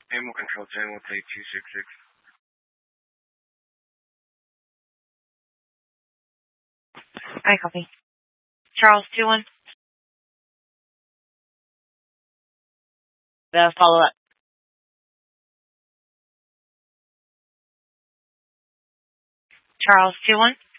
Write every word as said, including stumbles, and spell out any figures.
Animal control ten will take two six six. I copy. Charles, two one. The follow-up. Charles, two one.